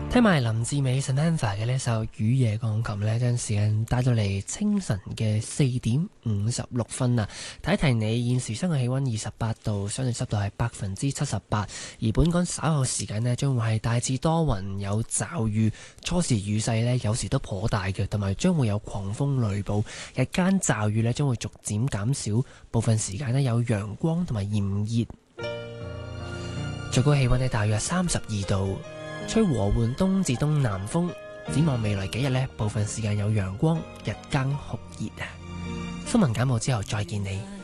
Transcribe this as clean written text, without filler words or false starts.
聽埋林志美 Samantha 嘅呢首雨夜鋼琴呢，將時間帶到嚟清晨嘅4:56啊！提一提你，現時室外氣溫28度，相對濕度係78%，而本港稍後時間呢，將會係大致多雲有驟雨，初時雨勢呢有時都頗大嘅，同埋將會有狂風雷暴。日間驟雨呢將會逐漸減少，部分時間呢有陽光同埋炎熱，最高氣溫呢大約32度。吹和緩東至東南風，展望未來幾日呢，部分時間有陽光，日間酷熱啊！新聞簡報之後再見你。